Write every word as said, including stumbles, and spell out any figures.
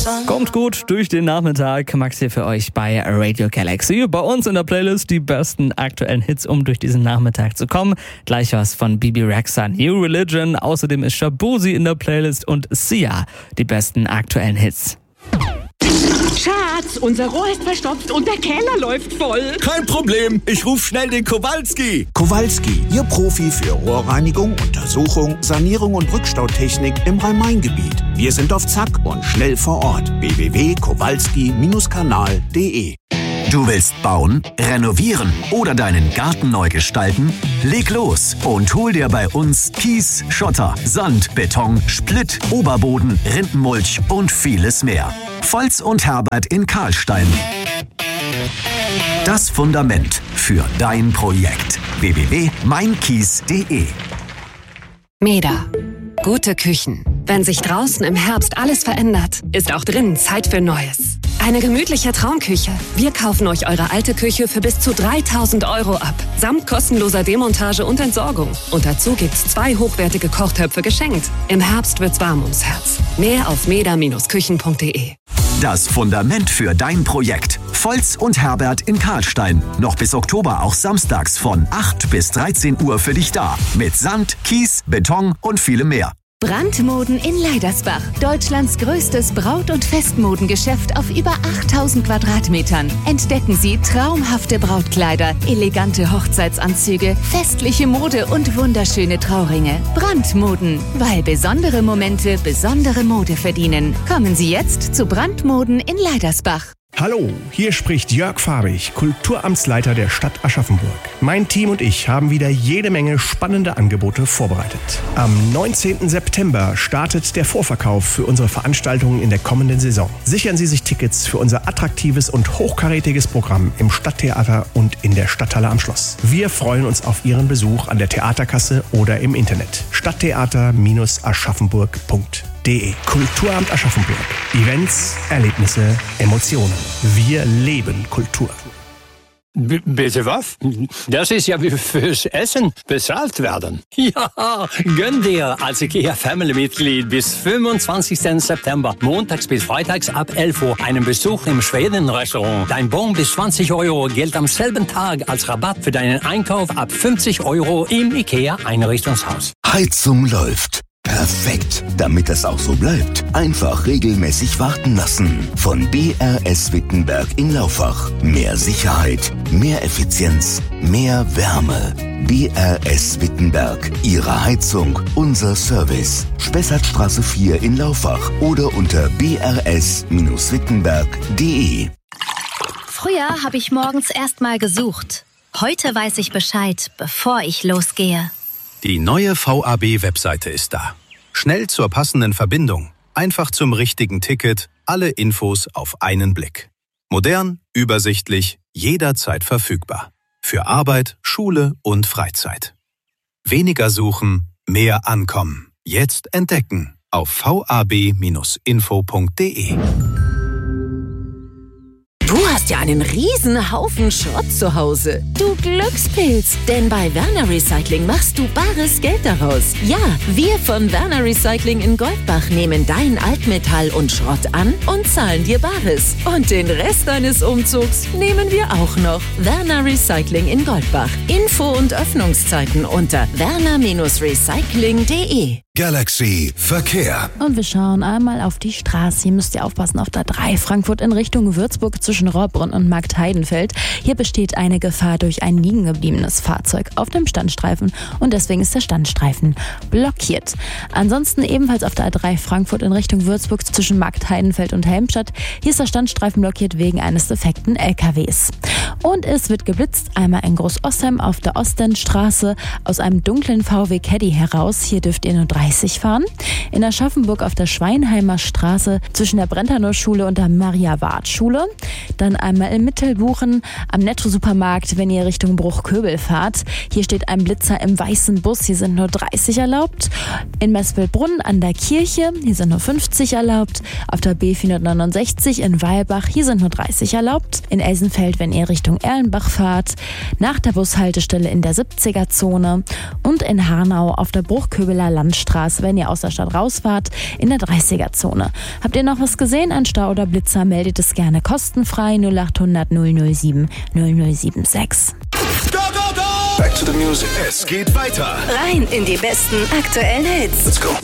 Kommt gut durch den Nachmittag. Max hier für euch bei Radio Galaxy. Bei uns in der Playlist die besten aktuellen Hits, um durch diesen Nachmittag zu kommen. Gleich was von Bibi Rexha, New Religion. Außerdem ist Shabozi in der Playlist und Sia, die besten aktuellen Hits. Schatz, unser Rohr ist verstopft und der Keller läuft voll. Kein Problem, ich rufe schnell den Kowalski. Kowalski, Ihr Profi für Rohrreinigung, Untersuchung, Sanierung und Rückstautechnik im Rhein-Main-Gebiet. Wir sind auf Zack und schnell vor Ort. w w w punkt kowalski kanal punkt de. Du willst bauen, renovieren oder deinen Garten neu gestalten? Leg los und hol dir bei uns Kies, Schotter, Sand, Beton, Splitt, Oberboden, Rindenmulch und vieles mehr. Volz und Herbert in Karlstein. Das Fundament für dein Projekt. w w w punkt meinkies punkt de. Meda. Gute Küchen. Wenn sich draußen im Herbst alles verändert, ist auch drinnen Zeit für Neues. Eine gemütliche Traumküche. Wir kaufen euch eure alte Küche für bis zu dreitausend Euro ab. Samt kostenloser Demontage und Entsorgung. Und dazu gibt's zwei hochwertige Kochtöpfe geschenkt. Im Herbst wird's warm ums Herz. Mehr auf meda Küchen punkt de. Das Fundament für dein Projekt. Volz und Herbert in Karlstein. Noch bis Oktober auch samstags von acht bis dreizehn Uhr für dich da. Mit Sand, Kies, Beton und vielem mehr. Brandmoden in Leidersbach. Deutschlands größtes Braut- und Festmodengeschäft auf über achttausend Quadratmetern. Entdecken Sie traumhafte Brautkleider, elegante Hochzeitsanzüge, festliche Mode und wunderschöne Trauringe. Brandmoden, weil besondere Momente besondere Mode verdienen. Kommen Sie jetzt zu Brandmoden in Leidersbach. Hallo, hier spricht Jörg Farbig, Kulturamtsleiter der Stadt Aschaffenburg. Mein Team und ich haben wieder jede Menge spannende Angebote vorbereitet. Am neunzehnten September startet der Vorverkauf für unsere Veranstaltungen in der kommenden Saison. Sichern Sie sich Tickets für unser attraktives und hochkarätiges Programm im Stadttheater und in der Stadthalle am Schloss. Wir freuen uns auf Ihren Besuch an der Theaterkasse oder im Internet. stadttheater Aschaffenburg punkt de. Kulturamt Aschaffenburg. Events, Erlebnisse, Emotionen. Wir leben Kultur. B- bitte was? Das ist ja wie fürs Essen bezahlt werden. Ja, gönn dir als IKEA Family-Mitglied bis fünfundzwanzigsten September, montags bis freitags ab elf Uhr, einen Besuch im Schweden-Restaurant. Dein Bon bis zwanzig Euro gilt am selben Tag als Rabatt für deinen Einkauf ab fünfzig Euro im IKEA Einrichtungshaus. Heizung läuft. Perfekt. Damit es auch so bleibt, einfach regelmäßig warten lassen. Von B R S Wittenberg in Laufach. Mehr Sicherheit, mehr Effizienz, mehr Wärme. B R S Wittenberg. Ihre Heizung, unser Service. Spessartstraße vier in Laufach oder unter b r s wittenberg punkt de. Früher habe ich morgens erst mal gesucht. Heute weiß ich Bescheid, bevor ich losgehe. Die neue V A B-Webseite ist da. Schnell zur passenden Verbindung, einfach zum richtigen Ticket, alle Infos auf einen Blick. Modern, übersichtlich, jederzeit verfügbar. Für Arbeit, Schule und Freizeit. Weniger suchen, mehr ankommen. Jetzt entdecken auf v a b info punkt de. Du hast ja einen riesen Haufen Schrott zu Hause. Du Glückspilz, denn bei Werner Recycling machst du bares Geld daraus. Ja, wir von Werner Recycling in Goldbach nehmen dein Altmetall und Schrott an und zahlen dir Bares. Und den Rest deines Umzugs nehmen wir auch noch. Werner Recycling in Goldbach. Info und Öffnungszeiten unter werner recycling punkt de. Galaxy Verkehr. Und wir schauen einmal auf die Straße. Hier müsst ihr aufpassen auf der drei Frankfurt in Richtung Würzburg zwischen Rohrbrunn und Marktheidenfeld. Hier besteht eine Gefahr durch ein liegen gebliebenes Fahrzeug auf dem Standstreifen und deswegen ist der Standstreifen blockiert. Ansonsten ebenfalls auf der drei Frankfurt in Richtung Würzburg zwischen Marktheidenfeld und Helmstadt. Hier ist der Standstreifen blockiert wegen eines defekten L K Ws. Und es wird geblitzt, einmal in Groß-Ostheim auf der Ostendstraße aus einem dunklen V W Caddy heraus. Hier dürft ihr nur dreißig fahren. In Aschaffenburg auf der Schweinheimer Straße zwischen der Brentanow-Schule und der Maria-Ward-Schule. Dann einmal in Mittelbuchen am Netto-Supermarkt, wenn ihr Richtung Bruchköbel fahrt. Hier steht ein Blitzer im weißen Bus, hier sind nur dreißig erlaubt. In Mespelbrunn an der Kirche, hier sind nur fünfzig erlaubt. Auf der B vierhundertneunundsechzig in Weilbach, hier sind nur dreißig erlaubt. In Elsenfeld, wenn ihr Richtung Erlenbach fahrt. Nach der Bushaltestelle in der siebziger Zone. Und in Hanau auf der Bruchköbeler Landstraße Straße, wenn ihr aus der Stadt rausfahrt, in der dreißiger-Zone. Habt ihr noch was gesehen an Stau oder Blitzer, meldet es gerne kostenfrei null acht hundert null null sieben null null sieben sechs. Go, go, go! Back to the music. Es geht weiter. Rein in die besten aktuellen Hits. Let's go.